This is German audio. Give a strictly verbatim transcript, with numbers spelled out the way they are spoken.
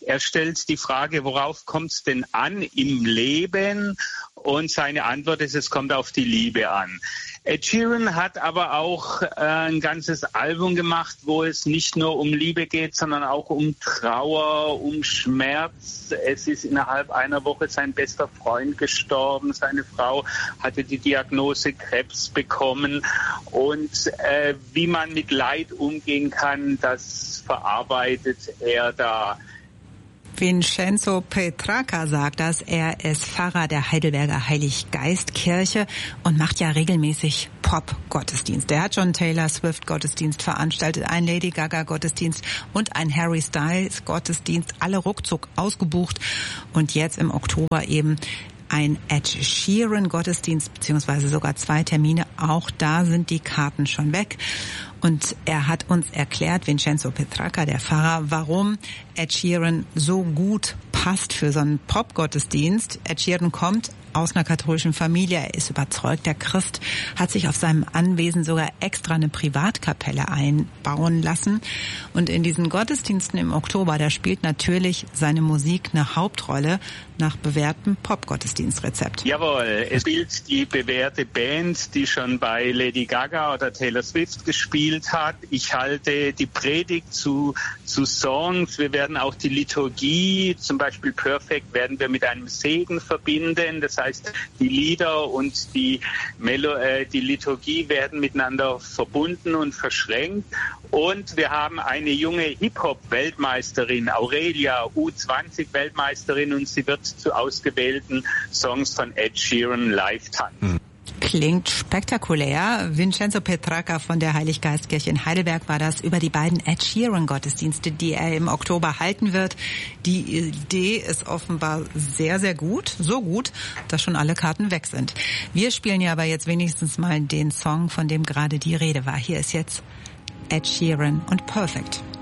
Er stellt die Frage, worauf kommt es denn an im Leben? Und seine Antwort ist, es kommt auf die Liebe an. Ed Sheeran hat aber auch äh, ein ganzes Album gemacht, wo es nicht nur um Liebe geht, sondern auch um Trauer, um Schmerz. Es ist innerhalb einer Woche sein bester Freund gestorben. Seine Frau hatte die Diagnose Krebs bekommen. Und äh, wie man mit Leid umgehen kann, das verarbeitet er da. Vincenzo Petracca sagt das. Er ist Pfarrer der Heidelberger Heiliggeistkirche und macht ja regelmäßig Pop-Gottesdienst. Er hat schon Taylor Swift-Gottesdienst veranstaltet, einen Lady Gaga-Gottesdienst und einen Harry Styles-Gottesdienst. Alle ruckzuck ausgebucht. Und jetzt im Oktober eben ein Ed Sheeran-Gottesdienst, beziehungsweise sogar zwei Termine. Auch da sind die Karten schon weg. Und er hat uns erklärt, Vincenzo Petracca, der Pfarrer, warum Ed Sheeran so gut passt für so einen Pop-Gottesdienst. Ed Sheeran kommt aus einer katholischen Familie, er ist überzeugter Christ, hat sich auf seinem Anwesen sogar extra eine Privatkapelle einbauen lassen. Und in diesen Gottesdiensten im Oktober, da spielt natürlich seine Musik eine Hauptrolle nach bewährtem Pop-Gottesdienstrezept. Jawohl, es spielt die bewährte Band, die schon bei Lady Gaga oder Taylor Swift gespielt hat. Ich halte die Predigt zu, zu Songs. Wir werden auch die Liturgie, zum Beispiel Perfect, werden wir mit einem Segen verbinden. Das heißt, die Lieder und die, Melo- äh, die Liturgie werden miteinander verbunden und verschränkt. Und wir haben eine junge Hip-Hop-Weltmeisterin, Aurelia, U zwanzig Weltmeisterin, und sie wird zu ausgewählten Songs von Ed Sheeran live tanzen. Klingt spektakulär. Vincenzo Petracca von der Heiliggeistkirche in Heidelberg war das über die beiden Ed Sheeran-Gottesdienste, die er im Oktober halten wird. Die Idee ist offenbar sehr, sehr gut. So gut, dass schon alle Karten weg sind. Wir spielen ja aber jetzt wenigstens mal den Song, von dem gerade die Rede war. Hier ist jetzt Ed Sheeran und Perfect.